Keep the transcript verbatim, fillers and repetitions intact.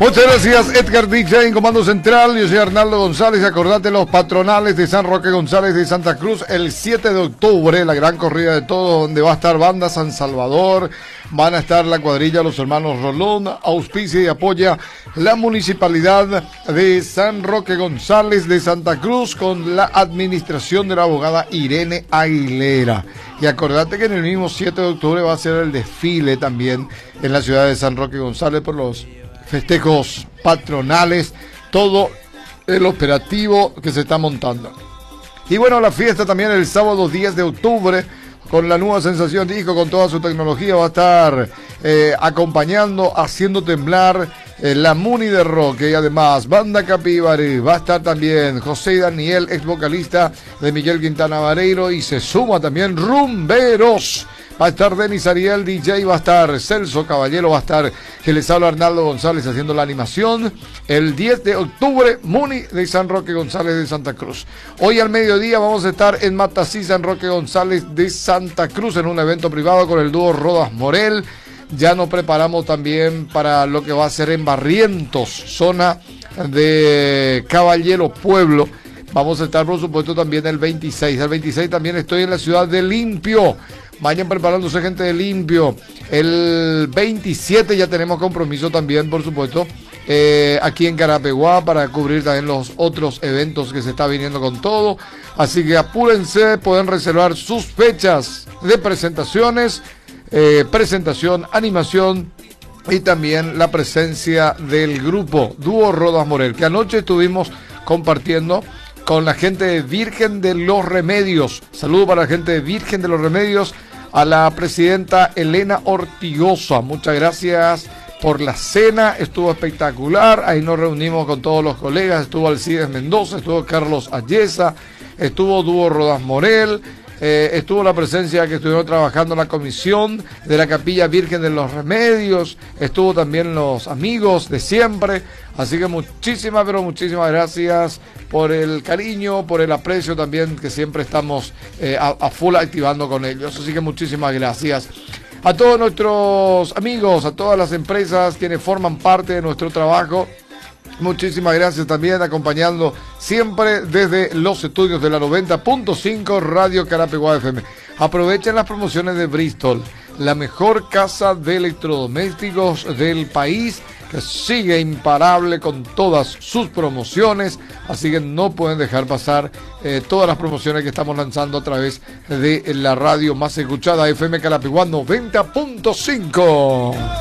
Muchas gracias, Edgar D J en Comando Central. Yo soy Arnaldo González. Acordate los patronales de San Roque González de Santa Cruz el siete de octubre, la gran corrida de todos, donde va a estar Banda San Salvador, van a estar la cuadrilla Los Hermanos Rolón, auspicia y apoya la Municipalidad de San Roque González de Santa Cruz con la administración de la abogada Irene Aguilera. Y acordate que en el mismo siete de octubre va a ser el desfile también en la ciudad de San Roque González por los festejos patronales, todo el operativo que se está montando. Y bueno, la fiesta también el sábado diez de octubre, con la nueva Sensación Disco, con toda su tecnología, va a estar eh, acompañando, haciendo temblar eh, la Muni de Rock, y además Banda Capibari, va a estar también José Daniel, ex vocalista de Miguel Quintana Vareiro, y se suma también Rumberos. Va a estar Denis Ariel, D J, va a estar Celso Caballero, va a estar que les habla Arnaldo González haciendo la animación. El diez de octubre, Muni de San Roque González de Santa Cruz. Hoy al mediodía vamos a estar en Matací, San Roque González de Santa Cruz, en un evento privado con el dúo Rodas Morel. Ya nos preparamos también para lo que va a ser en Barrientos, zona de Caballero Pueblo. Vamos a estar, por supuesto, también el veintiséis. El veintiséis también estoy en la ciudad de Limpio. Vayan preparándose, gente de Limpio. El veintisiete ya tenemos compromiso también, por supuesto, eh, aquí en Carapeguá, para cubrir también los otros eventos que se está viniendo con todo. Así que apúrense, pueden reservar sus fechas de presentaciones, eh, presentación, animación y también la presencia del grupo Dúo Rodas Morel, que anoche estuvimos compartiendo con la gente de Virgen de los Remedios. Saludo para la gente de Virgen de los Remedios, a la presidenta Elena Ortigosa. Muchas gracias por la cena, estuvo espectacular. Ahí nos reunimos con todos los colegas, estuvo Alcides Mendoza, estuvo Carlos Ayesa, estuvo Dúo Rodas Morel, eh, estuvo la presencia que estuvieron trabajando en la comisión de la Capilla Virgen de los Remedios, estuvo también los amigos de siempre. Así que muchísimas, pero muchísimas gracias por el cariño, por el aprecio también que siempre estamos eh, a, a full activando con ellos. Así que muchísimas gracias a todos nuestros amigos, a todas las empresas quienes forman parte de nuestro trabajo. Muchísimas gracias también, acompañando siempre desde los estudios de la noventa punto cinco Radio Carapeguá F M. Aprovechen las promociones de Bristol, la mejor casa de electrodomésticos del país, que sigue imparable con todas sus promociones, así que no pueden dejar pasar eh, todas las promociones que estamos lanzando a través de la radio más escuchada, F M Carapeguá noventa punto cinco.